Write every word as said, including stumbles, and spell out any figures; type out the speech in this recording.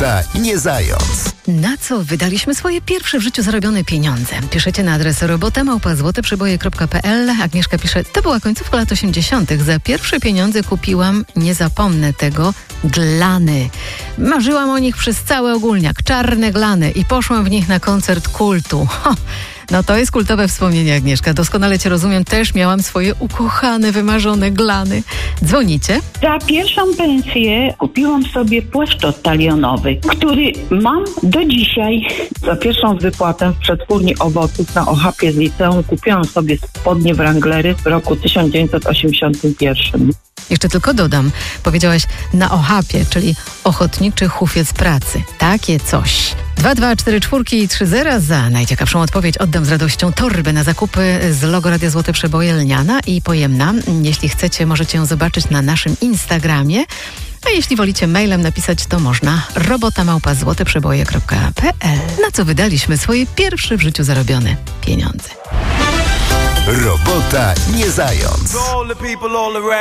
Robota nie zając. Na co wydaliśmy swoje pierwsze w życiu zarobione pieniądze? Piszecie na adres robota małpa złote przeboje kropka pe el. Agnieszka pisze, to była końcówka lat osiemdziesiątych. Za pierwsze pieniądze kupiłam, nie zapomnę tego, glany. Marzyłam o nich przez cały ogólniak, czarne glany i poszłam w nich na koncert kultu. Ho! No to jest kultowe wspomnienie, Agnieszka. Doskonale cię rozumiem. Też miałam swoje ukochane, wymarzone glany. Dzwonicie? Za pierwszą pensję kupiłam sobie płaszczot talionowy, który mam do dzisiaj. Za pierwszą wypłatę w przetwórni owoców na Ochapie z liceum kupiłam sobie spodnie Wranglery w roku tysiąc dziewięćset osiemdziesiątym pierwszym. Jeszcze tylko dodam, powiedziałaś na Ochapie, czyli Ochotniczy Hufiec Pracy. Takie coś. dwa dwa cztery cztery i trzy zero za najciekawszą odpowiedź oddam z radością torbę na zakupy z logo Radia Złote Przeboje, lniana i pojemna. Jeśli chcecie, możecie ją zobaczyć na naszym Instagramie. A jeśli wolicie mailem napisać, to można robota małpa złote przeboje kropka pe el. Na co wydaliśmy swoje pierwsze w życiu zarobione pieniądze. Robota nie zając.